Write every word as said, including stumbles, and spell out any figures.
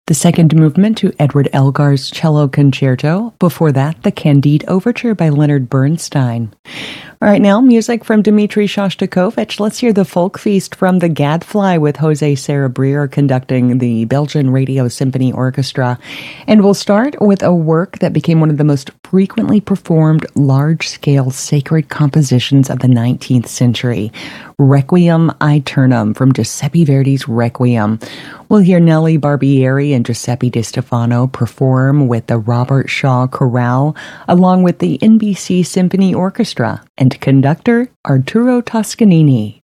The second movement to Edward Elgar's Cello Concerto. Before that, the Candide Overture by Leonard Bernstein. All right, now music from Dmitri Shostakovich. Let's hear the Folk Feast from the Gadfly with Jose Cerebrier conducting the Belgian Radio Symphony Orchestra. And we'll start with a work that became one of the most frequently performed large-scale sacred compositions of the nineteenth century, Requiem Aeternum from Giuseppe Verdi's Requiem. We'll hear Nellie Barbieri and Giuseppe Di Stefano perform with the Robert Shaw Chorale, along with the N B C Symphony Orchestra and conductor Arturo Toscanini.